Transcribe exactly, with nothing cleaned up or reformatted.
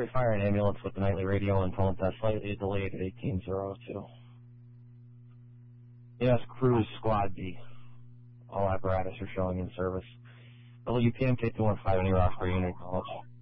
Auxiliary Fire and Ambulance with the nightly radio and phone test slightly delayed at eighteen oh two. Yes, Cruise Squad B. All apparatus are showing in service. W P M K two one five, any Roxbury unit, college.